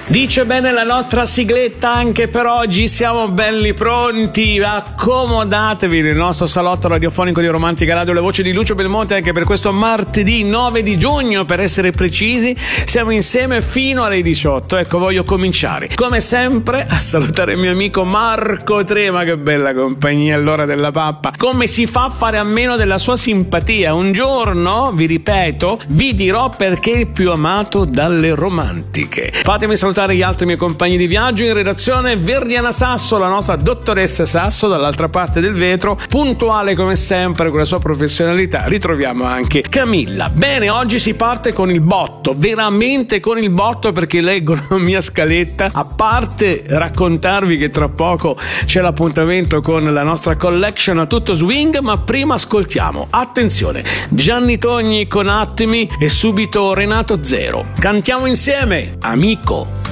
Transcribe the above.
Dice bene la nostra sigletta anche per oggi, siamo belli pronti, accomodatevi nel nostro salotto radiofonico di Romantica Radio, le voci di Lucio Belmonte anche per questo martedì 9 di giugno, per essere precisi. Siamo insieme fino alle 18. Ecco, voglio cominciare come sempre a salutare il mio amico Marco Trema, che bella compagnia all'ora della pappa. Come si fa a fare a meno della sua simpatia? Un giorno, vi ripeto, vi dirò perché è il più amato dalle romantiche. Fatemi salutare gli altri miei compagni di viaggio. In redazione Verdiana Sasso, la nostra dottoressa Sasso, dall'altra parte del vetro, puntuale come sempre con la sua professionalità. Ritroviamo anche Camilla. Bene, oggi si parte con il botto, veramente con il botto, perché leggo la mia scaletta. A parte raccontarvi che tra poco c'è l'appuntamento con la nostra collection a tutto swing, ma prima ascoltiamo, attenzione, Gianni Togni con Attimi e subito Renato Zero. Cantiamo insieme, amico.